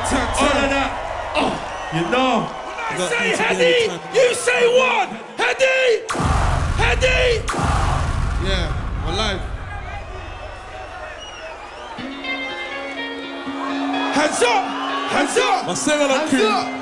All of that. Oh, you know. When I say Heady, you say what? Heady! Heady! Yeah, we're live. Hands up! Hands up! My single Hands up!